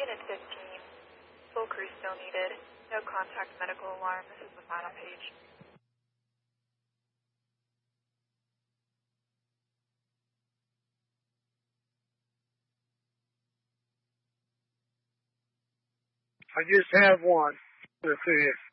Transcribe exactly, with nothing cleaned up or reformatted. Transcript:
Unit fifteen. Full crew still needed. No contact medical alarm. This is the final page. I just have one. Let's see it.